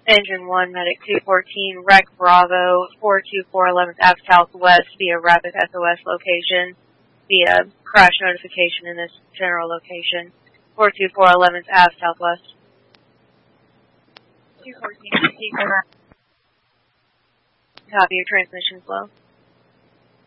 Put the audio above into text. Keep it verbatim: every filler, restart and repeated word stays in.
Engine one, Medic two fourteen, Rec Bravo, four two four eleventh Ave Southwest via Rapid S O S location, via crash notification in this general location, four two four eleventh Ave Southwest. two fourteen, copy your transmission flow.